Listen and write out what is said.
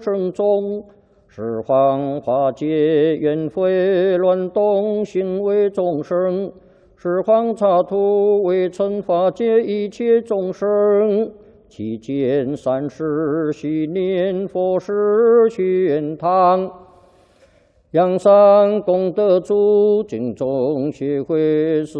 生中，十方化解缘会乱动，心为众生。十方刹土为尘化解一切众生，其间三世悉念佛事玄堂，扬善功德主，敬众协会